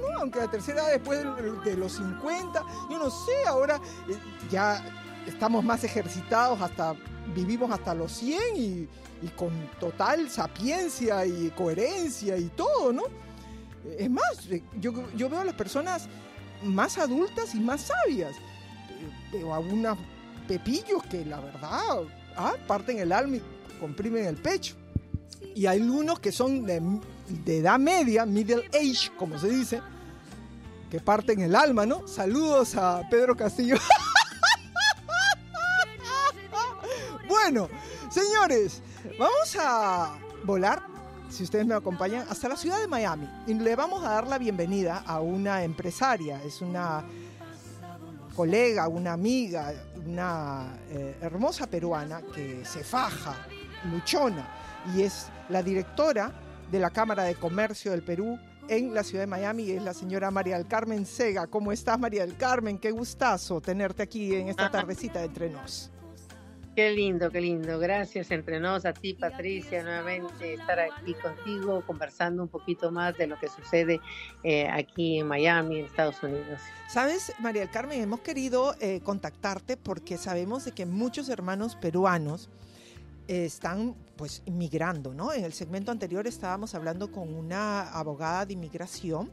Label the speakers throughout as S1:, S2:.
S1: ¿no? Aunque la tercera edad después de los 50, yo no sé, ahora ya estamos más ejercitados, vivimos hasta los 100 y con total sapiencia y coherencia y todo, ¿no? Es más, yo veo a las personas más adultas y más sabias. Veo algunos pepillos que la verdad parten el alma y comprimen el pecho. Y hay algunos que son de edad media, middle age, como se dice, que parten el alma, ¿no? Saludos a Pedro Castillo. Bueno, señores, vamos a volar, si ustedes me acompañan, hasta la ciudad de Miami. Y le vamos a dar la bienvenida a una empresaria, es una colega, una amiga, una hermosa peruana que se faja, luchona, y es la directora de la Cámara de Comercio del Perú en la ciudad de Miami, y es la señora María del Carmen Sega. ¿Cómo estás, María del Carmen? Qué gustazo tenerte aquí en esta tardecita de Entre Nos.
S2: Qué lindo, qué lindo. Gracias entre nos, a ti, Patricia, nuevamente estar aquí contigo, conversando un poquito más de lo que sucede aquí en Miami, en Estados Unidos.
S1: Sabes, María del Carmen, hemos querido contactarte porque sabemos de que muchos hermanos peruanos están pues inmigrando, ¿no? En el segmento anterior estábamos hablando con una abogada de inmigración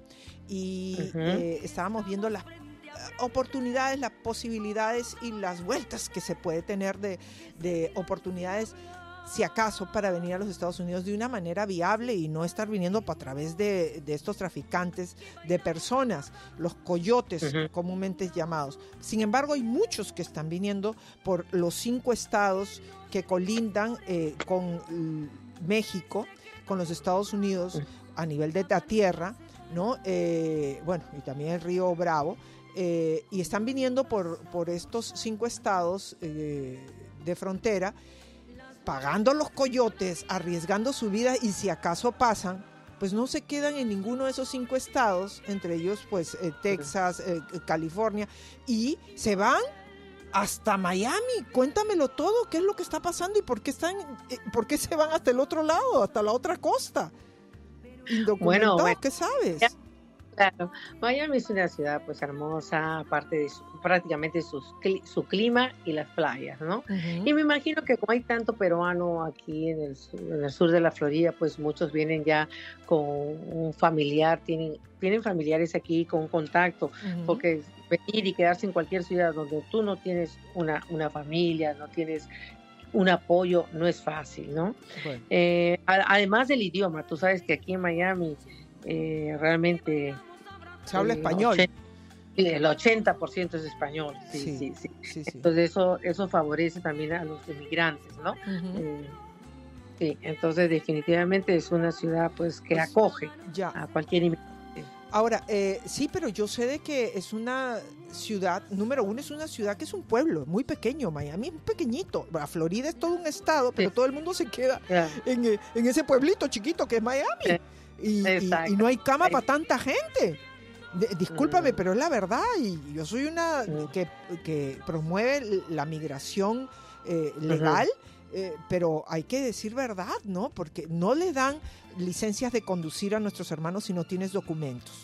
S1: y estábamos viendo las oportunidades, las posibilidades y las vueltas que se puede tener de oportunidades, si acaso, para venir a los Estados Unidos de una manera viable y no estar viniendo a través de estos traficantes de personas, los coyotes comúnmente llamados. Sin embargo, hay muchos que están viniendo por los 5 estados que colindan con México, con los Estados Unidos a nivel de la tierra, ¿no? Bueno, y también el río Bravo. Y están viniendo por estos 5 estados de frontera, pagando los coyotes, arriesgando su vida, y si acaso pasan, pues no se quedan en ninguno de esos 5 estados, entre ellos pues Texas, California, y se van hasta Miami. Cuéntamelo todo, ¿qué es lo que está pasando y por qué se van hasta el otro lado, hasta la otra costa? Indocumentado, bueno, ¿qué sabes?
S2: Claro, Miami es una ciudad pues hermosa, aparte de prácticamente su clima y las playas, ¿no? Y me imagino que como hay tanto peruano aquí en el sur de la Florida, pues muchos vienen ya con un familiar, tienen familiares aquí con contacto, porque venir y quedarse en cualquier ciudad donde tú no tienes una familia, no tienes un apoyo, no es fácil, ¿no? Bueno. Además del idioma, tú sabes que aquí en Miami realmente
S1: se habla español.
S2: El 80% es español, sí. Entonces eso favorece también a los inmigrantes, ¿no? Sí, entonces definitivamente es una ciudad pues que acoge a cualquier inmigrante.
S1: Ahora, sí, pero yo sé de que es una ciudad, número uno, es una ciudad que es un pueblo muy pequeño. Miami es pequeñito. Florida es todo un estado, pero todo el mundo se queda en ese pueblito chiquito que es Miami. Y no hay cama para tanta gente. Discúlpame, pero es la verdad. Y yo soy una que promueve la migración legal. Pero hay que decir verdad, ¿no? Porque no le dan licencias de conducir a nuestros hermanos si no tienes documentos.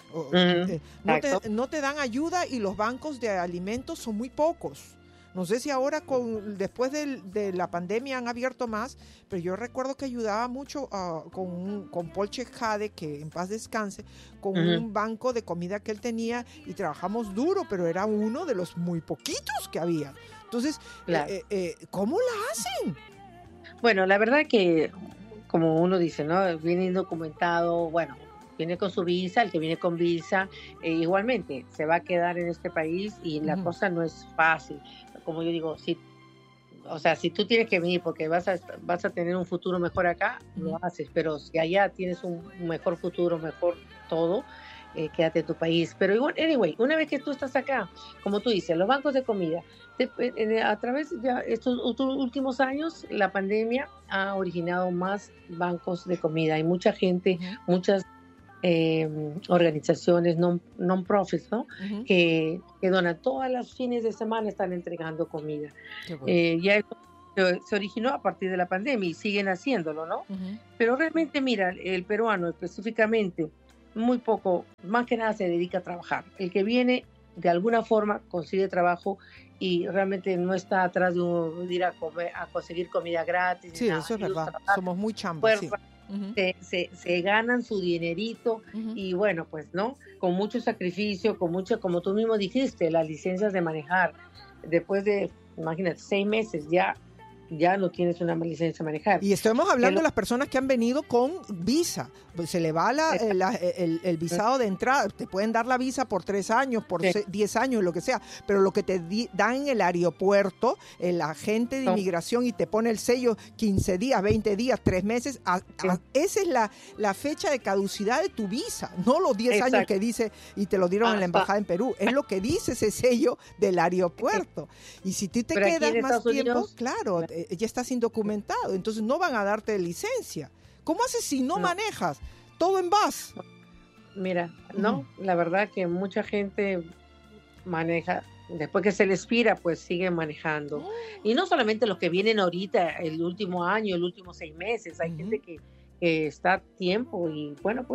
S1: No te dan ayuda, y los bancos de alimentos son muy pocos. No sé si ahora después de la pandemia han abierto más, pero yo recuerdo que ayudaba mucho con Paul Chejade, que en paz descanse, con un banco de comida que él tenía, y trabajamos duro, pero era uno de los muy poquitos que había. Entonces, claro. ¿Cómo la hacen?
S2: Bueno, la verdad que, como uno dice, ¿no? Viene indocumentado, bueno, viene con su visa, el que viene con visa, igualmente se va a quedar en este país, y la cosa no es fácil. Como yo digo, si tú tienes que venir porque vas a tener un futuro mejor acá, lo haces, pero si allá tienes un mejor futuro, mejor todo, quédate en tu país. Pero igual, anyway, una vez que tú estás acá, como tú dices, los bancos de comida, a través de estos últimos años, la pandemia ha originado más bancos de comida. Hay mucha gente, muchas organizaciones non-profits, ¿no? Que donan todas las fines de semana, están entregando comida. Bueno. Ya se originó a partir de la pandemia y siguen haciéndolo, ¿no? Pero realmente, mira, el peruano específicamente, muy poco, más que nada se dedica a trabajar. El que viene de alguna forma consigue trabajo y realmente no está atrás de ir a comer, a conseguir comida gratis.
S1: Sí,
S2: Nada.
S1: eso es
S2: Ellos
S1: verdad.
S2: trabajan
S1: Somos muy chambas, sí. Uh-huh.
S2: se ganan su dinerito y bueno, pues, ¿no? Con mucho sacrificio, con mucho, como tú mismo dijiste, las licencias de manejar. Después de, imagínate, 6 meses ya no tienes una licencia de manejar.
S1: Y estamos hablando de las personas que han venido con visa. Pues se le va el visado de entrada. Te pueden dar la visa por 3 años, por 10 años, lo que sea. Pero lo que te dan en el aeropuerto, el agente de inmigración, y te pone el sello 15 días, 20 días, 3 meses. Esa es la fecha de caducidad de tu visa. No los 10 años que dice y te lo dieron en la embajada en Perú. Es lo que dice ese sello del aeropuerto. Y si tú te quedas más tiempo, claro, ya estás indocumentado, entonces no van a darte licencia. ¿Cómo haces si no manejas? Todo en vas.
S2: Mira, no, la verdad que mucha gente maneja, después que se les expira, pues siguen manejando. Y no solamente los que vienen ahorita, el último año, el último 6 meses, hay gente que está a tiempo y bueno, pues